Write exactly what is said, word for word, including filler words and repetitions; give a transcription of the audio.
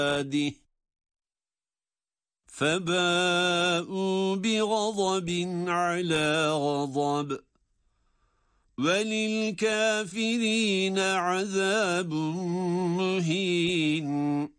عباده فباءوا بغضب على غضب وللكافرين عذاب مهين.